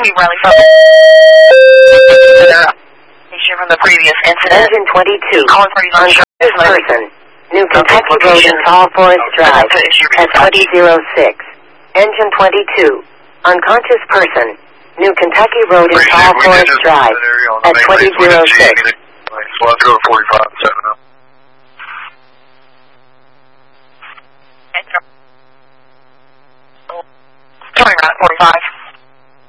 Steve Riley from from the previous incident. Engine 22. Calling for unconscious person. New Kentucky Road in Tall Forest Drive at 2006. Engine 22. Unconscious person. New Kentucky Road in Tall Forest Drive at 2006. So let's go to 45-7 now. Turning around at 45.